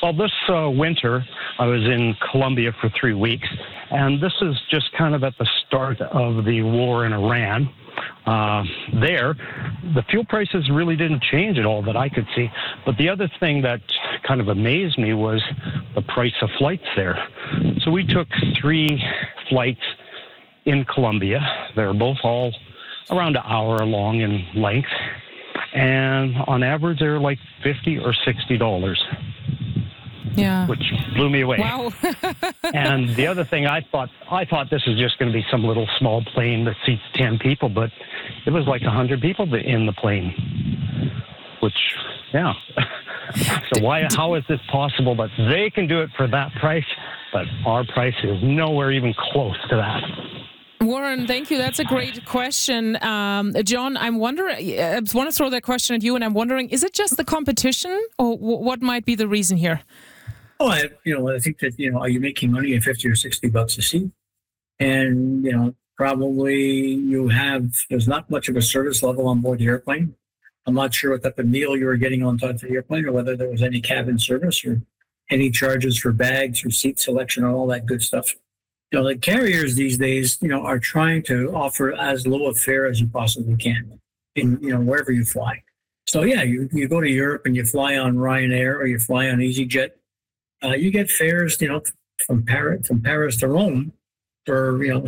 Well, this winter, I was in Colombia for 3 weeks, and this is just kind of at the start of the war in Iran. There, the fuel prices really didn't change at all that I could see. But the other thing that kind of amazed me was the price of flights there. So we took 3 flights in Colombia. They're both all around an hour long in length. And on average, they're like $50 or $60. Yeah. Which blew me away. Wow. And the other thing, I thought this was just going to be some little small plane that seats 10 people, but it was like 100 people in the plane. Which, yeah. So how is this possible that they can do it for that price, but our price is nowhere even close to that? Warren, thank you. That's a great question. John, I'm wondering, I want to throw that question at you, and I'm wondering, is it just the competition, or what might be the reason here? Oh, I think that, are you making money at $50 or $60 a seat? And, probably there's not much of a service level on board the airplane. I'm not sure what type of meal you were getting on top of the airplane, or whether there was any cabin service or any charges for bags or seat selection or all that good stuff. The carriers these days, are trying to offer as low a fare as you possibly can in, wherever you fly. So, yeah, you go to Europe and you fly on Ryanair or you fly on EasyJet. You get fares, from Paris to Rome for, $60,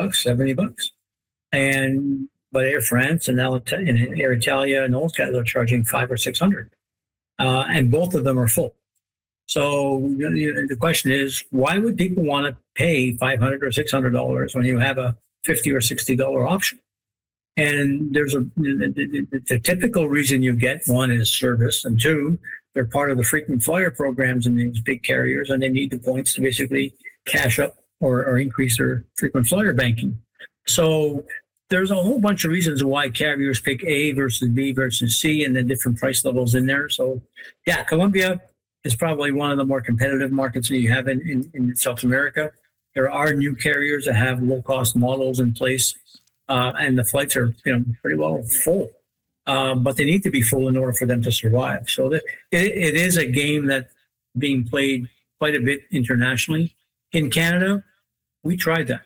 $70. But Air France and Air Italia and those guys are charging $500 or $600. And both of them are full. So the question is, why would people want to pay $500 or $600 when you have a $50 or $60 option? And there's the typical reason you get: one is service, and two, they're part of the frequent flyer programs in these big carriers, and they need the points to basically cash up or increase their frequent flyer banking. So there's a whole bunch of reasons why carriers pick A versus B versus C, and the different price levels in there. So, yeah, Colombia is probably one of the more competitive markets that you have in South America. There are new carriers that have low-cost models in place, and the flights are pretty well full. But they need to be full in order for them to survive. So it is a game that's being played quite a bit internationally. In Canada, we tried that.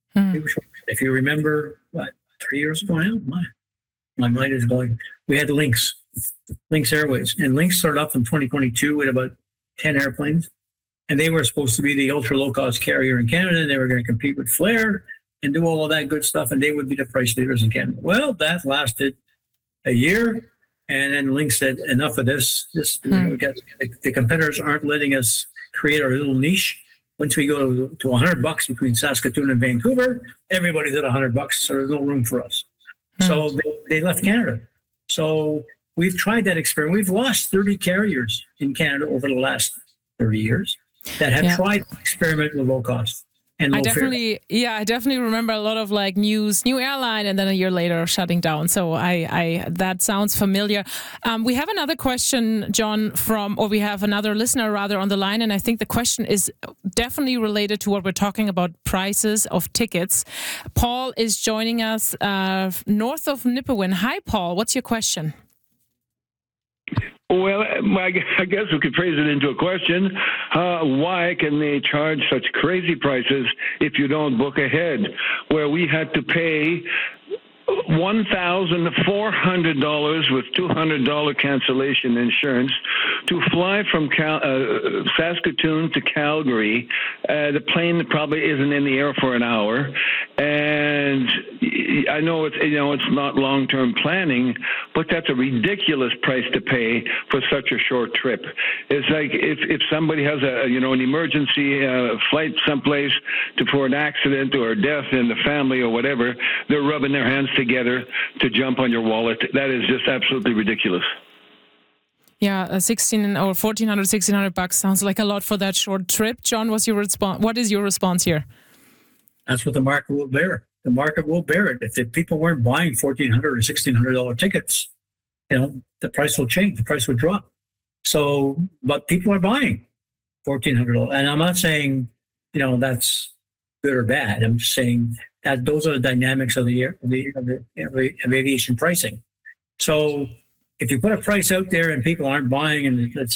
If you remember, 3 years ago now? My mind is going. We had Lynx Airways. And Lynx started off in 2022 with about 10 airplanes. And they were supposed to be the ultra low-cost carrier in Canada. And they were going to compete with Flair and do all of that good stuff. And they would be the price leaders in Canada. Well, that lasted a year. And then Lynx said, enough of this. The competitors aren't letting us create our little niche. Once we go to $100 between Saskatoon and Vancouver, everybody's at $100, so there's no room for us. So they left Canada. So we've tried that experiment. We've lost 30 carriers in Canada over the last 30 years that have tried to experiment with low cost. I definitely remember a lot of new airline, and then a year later shutting down. So that sounds familiar. We have another question, John, we have another listener rather on the line, and I think the question is definitely related to what we're talking about, prices of tickets. Paul is joining us north of Nipawin. Hi, Paul. What's your question? Well, I guess we could phrase it into a question. Why can they charge such crazy prices if you don't book ahead? Where we had to pay $1,400 with $200 cancellation insurance to fly from Saskatoon to Calgary. The plane probably isn't in the air for an hour, and I know it's not long-term planning, but that's a ridiculous price to pay for such a short trip. It's like if somebody has an emergency flight someplace for an accident or a death in the family or whatever, they're rubbing their hands together to jump on your wallet. That is just absolutely ridiculous. Yeah, $1,600 or $1,400, $1,600 sounds like a lot for that short trip. John, what is your response here? That's what the market will bear. The market will bear it. If the people weren't buying $1,400 or $1,600 tickets, the price will change. The price would drop. So, but people are buying $1,400, and I'm not saying that's good or bad. I'm just saying that those are the dynamics of the aviation pricing. So if you put a price out there and people aren't buying, and let's